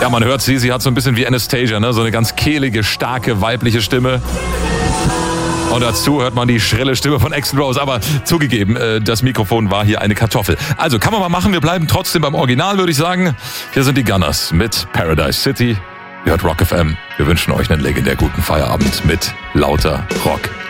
Ja, man hört sie hat so ein bisschen wie Anastasia, ne? So eine ganz kehlige, starke, weibliche Stimme. Und dazu hört man die schrille Stimme von Axl Rose. Aber zugegeben, das Mikrofon war hier eine Kartoffel. Also kann man mal machen, wir bleiben trotzdem beim Original, würde ich sagen. Hier sind die Gunners mit Paradise City. Ihr hört Rock FM. Wir wünschen euch einen legendär guten Feierabend mit lauter Rock.